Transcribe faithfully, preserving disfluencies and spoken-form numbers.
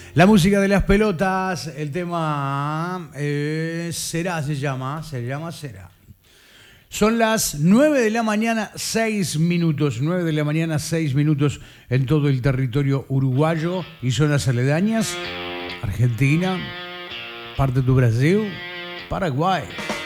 La música de las pelotas, el tema eh, Será se llama, se llama Será. Son las nueve de la mañana, seis minutos, nueve de la mañana, seis minutos en todo el territorio uruguayo y zonas aledañas, Argentina, parte de Brasil, Paraguay.